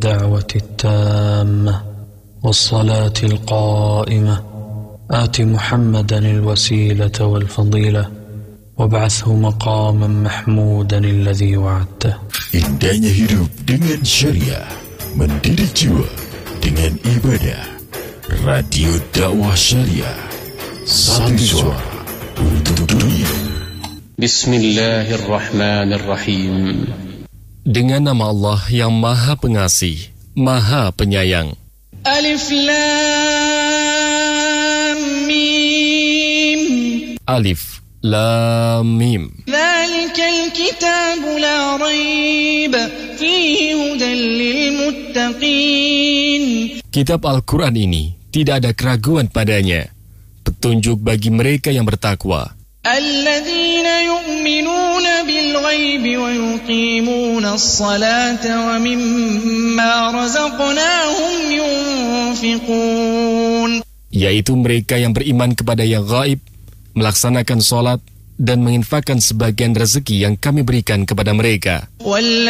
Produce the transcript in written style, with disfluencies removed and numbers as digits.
الدعوة التامة والصلاة القائمة آت محمدا الوسيلة والفضيلة وابعثه مقاما محمودا الذي وعدته. Indahnya hidup dengan syariah, mendidik jiwa dengan ibadah. Radio Dakwah Syariah, satu suara untuk dunia. Bismillahirrahmanirrahim. Dengan nama Allah yang Maha Pengasih, Maha Penyayang. Alif Lam Mim. Alif Lam Mim. Dzalikal kitabu la raib fihi hudan lil muttaqin. Kitab Al-Quran ini tidak ada keraguan padanya, petunjuk bagi mereka yang bertakwa. Alladzina yu'minuna bil ghaibi wa yuqimuna as-salata wa mimma razaqnahum yunfiqun. Yaitu mereka yang beriman kepada yang gaib, melaksanakan salat dan menginfakkan sebagian rezeki yang kami berikan kepada mereka.